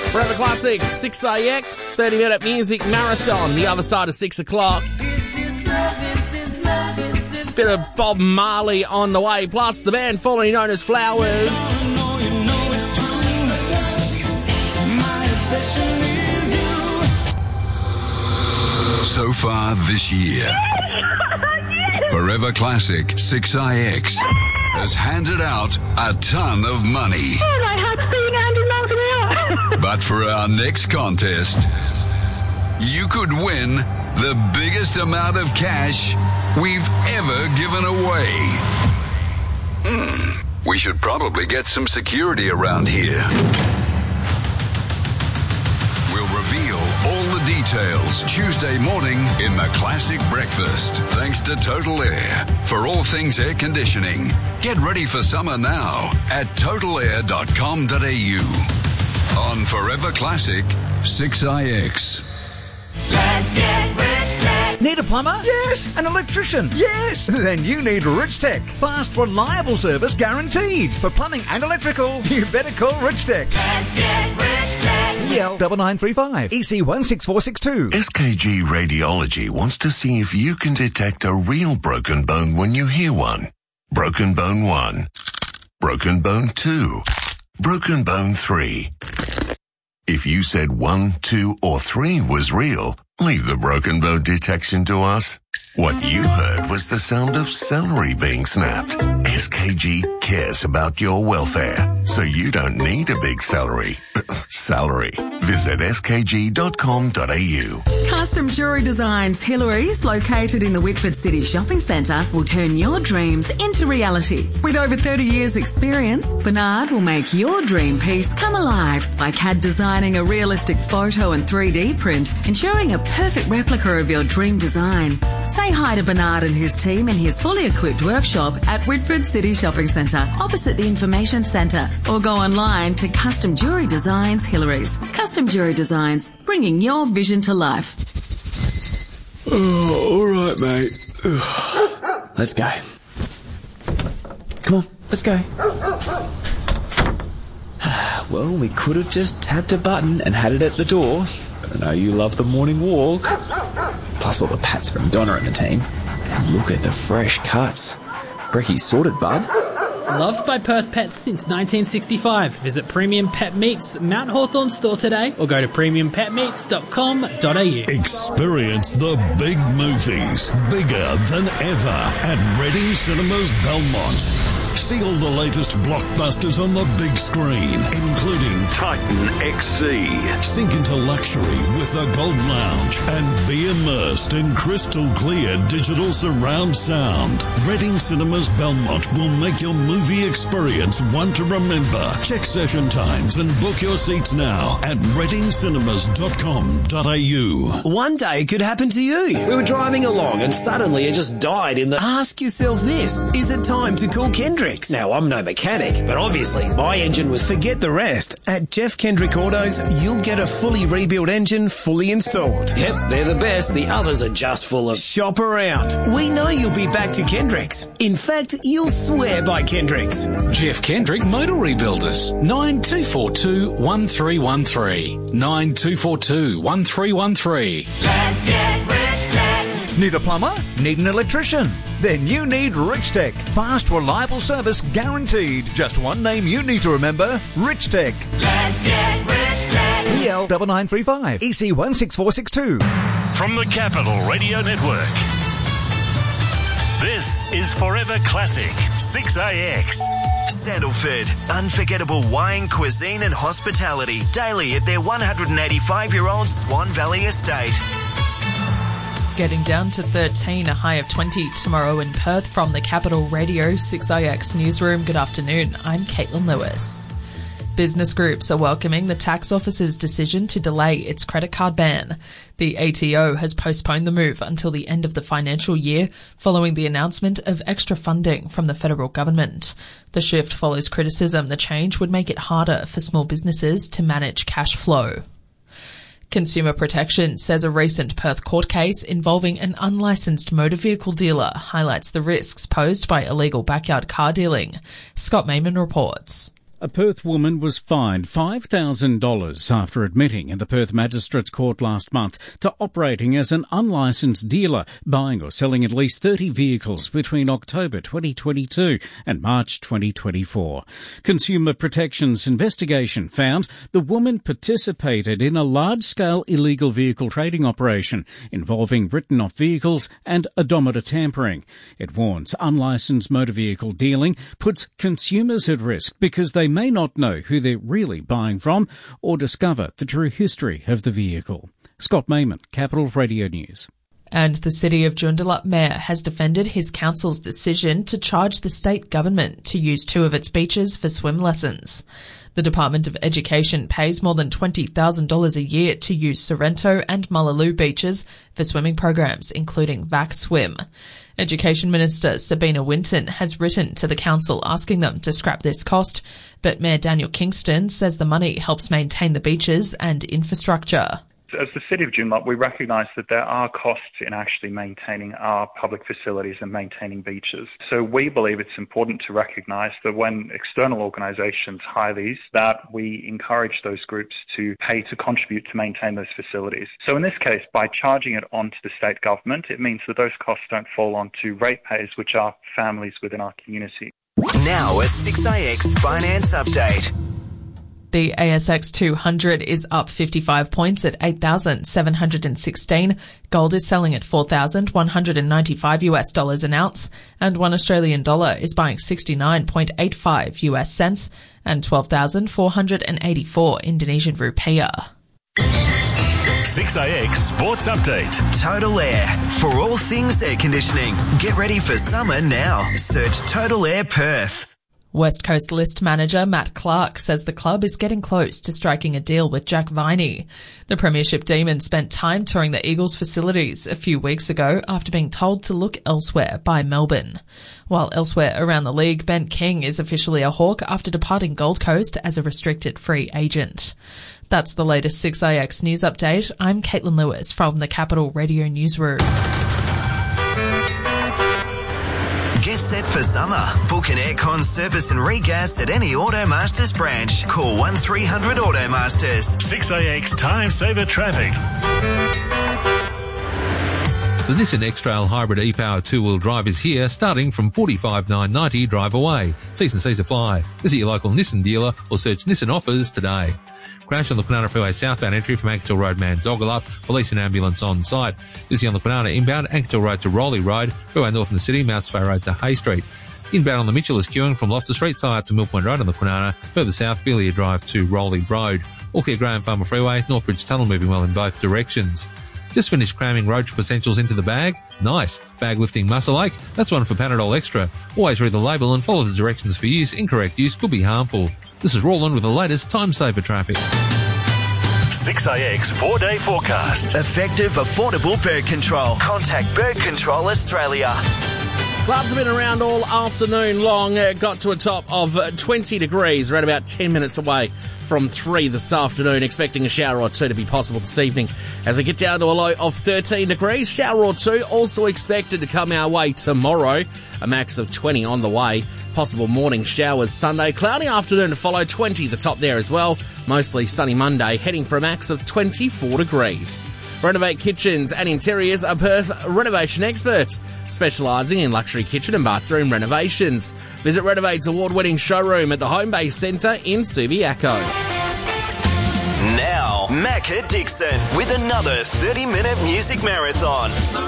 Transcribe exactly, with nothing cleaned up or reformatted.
Forever Classic, six A X, thirty minute music marathon, the other side of six o'clock. Bit of Bob Marley on the way, plus the band formerly known as Flowers. So far this year, Forever Classic six I X has handed out a ton of money. Oh, my heart's being Andy melting out. But for our next contest, you could win the biggest amount of cash we've ever given away. Hmm, we should probably get some security around here. We'll reveal all the details Tuesday morning in the Classic Breakfast. Thanks to Total Air for all things air conditioning. Get ready for summer now at total air dot com dot a u. On Forever Classic six I X. Let's get Rich Tech. Need a plumber? Yes. An electrician? Yes. Then you need Rich Tech. Fast, reliable service guaranteed. For plumbing and electrical, you better call Rich Tech. Let's get Rich Tech. E L nine nine three five, E C one six four six two. S K G Radiology wants to see if you can detect a real broken bone when you hear one. Broken bone one. Broken bone two. Broken bone three. If you said one, two, or three was real, leave the broken bone detection to us. What you heard was the sound of celery being snapped. S K G cares about your welfare, so you don't need a big celery. Salary. Visit s k g dot com dot a u. Custom Jewellery Designs Hillary's, located in the Whitford City Shopping Centre, will turn your dreams into reality. With over thirty years experience, Bernard will make your dream piece come alive by C A D designing a realistic photo and three D print, ensuring a perfect replica of your dream design. Say hi to Bernard and his team in his fully equipped workshop at Whitford City Shopping Centre, opposite the Information Centre, or go online to Custom Jewellery Designs Hillary's. Custom Jewellery Designs, bringing your vision to life. Oh, all right, mate. Let's go. Come on, let's go. Well, we could have just tapped a button and had it at the door, but I know you love the morning walk. Plus all the pats from Donna and the team. And look at the fresh cuts. Brecky's sorted, bud. Loved by Perth pets since nineteen sixty-five. Visit Premium Pet Meats Mount Hawthorn store today or go to premium pet meats dot com dot a u. Experience the big movies, bigger than ever, at Reading Cinemas Belmont. See all the latest blockbusters on the big screen, including Titan X C. Sink into luxury with the Gold Lounge and be immersed in crystal clear digital surround sound. Reading Cinemas Belmont will make your movie experience one to remember. Check session times and book your seats now at reading cinemas dot com dot a u. One day could happen to you. We were driving along and suddenly it just died in the... Ask yourself this, is it time to call Kendricks? Now, I'm no mechanic, but obviously my engine was... Forget the rest. At Jeff Kendrick Autos, you'll get a fully rebuilt engine fully installed. Yep, they're the best. The others are just full of... Shop around. We know you'll be back to Kendricks. In fact, you'll swear by Kendricks. Jeff Kendrick Motor Rebuilders. nine two four two, one three one three. nine two four two, one three one three. Let's get Rich Tech. Need a plumber? Need an electrician? Then you need Rich Tech. Fast, reliable service guaranteed. Just one name you need to remember, Rich Tech. Let's get Rich Tech. E L nine nine three five, E C one six four six two. From the Capital Radio Network, this is Forever Classic six A X. Sandalford, unforgettable wine, cuisine and hospitality daily at their one hundred eighty-five-year-old Swan Valley estate. Getting down to thirteen, a high of twenty tomorrow in Perth. From the Capital Radio six A X newsroom, good afternoon. I'm Caitlin Lewis. Business groups are welcoming the tax office's decision to delay its credit card ban. The A T O has postponed the move until the end of the financial year following the announcement of extra funding from the federal government. The shift follows criticism the change would make it harder for small businesses to manage cash flow. Consumer Protection says a recent Perth court case involving an unlicensed motor vehicle dealer highlights the risks posed by illegal backyard car dealing. Scott Mayman reports. A Perth woman was fined five thousand dollars after admitting in the Perth Magistrates Court last month to operating as an unlicensed dealer, buying or selling at least thirty vehicles between October twenty twenty-two and March twenty twenty-four. Consumer Protection's investigation found the woman participated in a large-scale illegal vehicle trading operation involving written-off vehicles and odometer tampering. It warns unlicensed motor vehicle dealing puts consumers at risk because they may not know who they're really buying from or discover the true history of the vehicle. Scott Mayman, Capital Radio News. And the City of Joondalup Mayor has defended his council's decision to charge the state government to use two of its beaches for swim lessons. The Department of Education pays more than twenty thousand dollars a year to use Sorrento and Mullaloo beaches for swimming programs, including V A C Swim. Education Minister Sabina Winton has written to the council asking them to scrap this cost, but Mayor Daniel Kingston says the money helps maintain the beaches and infrastructure. As the City of Joondalup, we recognise that there are costs in actually maintaining our public facilities and maintaining beaches. So we believe it's important to recognise that when external organisations hire these, that we encourage those groups to pay to contribute to maintain those facilities. So in this case, by charging it onto the state government, it means that those costs don't fall onto ratepayers, which are families within our community. Now a six A X Finance Update. The A S X two hundred is up fifty-five points at eight thousand seven hundred sixteen. Gold is selling at four thousand one hundred ninety-five US dollars an ounce, and one Australian dollar is buying sixty-nine point eight five US cents and twelve thousand four hundred eighty-four Indonesian rupiah. six A X Sports Update. Total Air. For all things air conditioning. Get ready for summer now. Search Total Air Perth. West Coast List manager Matt Clark says the club is getting close to striking a deal with Jack Viney. The Premiership Demon spent time touring the Eagles facilities a few weeks ago after being told to look elsewhere by Melbourne. While elsewhere around the league, Ben King is officially a Hawk after departing Gold Coast as a restricted free agent. That's the latest six A X news update. I'm Caitlin Lewis from the Capital Radio Newsroom. Get set for summer. Book an aircon service and regas at any Automasters branch. Call one three hundred Automasters. six A X Time Saver Traffic. The Nissan X-Trail Hybrid e-Power two-wheel drive is here, starting from forty-five thousand nine hundred ninety dollars drive away. T's and C's apply. Visit your local Nissan dealer or search Nissan offers today. Crash on the Kwinana Freeway southbound entry from Axtell Road, Mandogalup. Police and ambulance on site. Busy on the Kwinana inbound, Axtell Road to Rowley Road. Freeway north in the city, Mount Spey Road to Hay Street. Inbound on the Mitchell is queuing from Loftus Street side to Mill Point Road on the Kwinana. Further south, Billiard Drive to Rowley Road. Allcare Graham Farmer Freeway, Northbridge Tunnel moving well in both directions. Just finished cramming road trip essentials into the bag? Nice. Bag lifting muscle ache? That's one for Panadol Extra. Always read the label and follow the directions for use. Incorrect use could be harmful. This is Roland with the latest time saver traffic. six A X four-day forecast. Effective, affordable bird control. Contact Bird Control Australia. Clouds have been around all afternoon long. Uh, got to a top of uh, twenty degrees, around about ten minutes away from three this afternoon. Expecting a shower or two to be possible this evening as we get down to a low of thirteen degrees. Shower or two also expected to come our way tomorrow. A max of twenty on the way. Possible morning showers Sunday. Cloudy afternoon to follow, twenty the top there as well. Mostly sunny Monday, heading for a max of twenty-four degrees. Renovate Kitchens and Interiors are Perth renovation experts, specialising in luxury kitchen and bathroom renovations. Visit Renovate's award-winning showroom at the Home Base Centre in Subiaco. Now, Macca Dixon with another thirty-minute music marathon.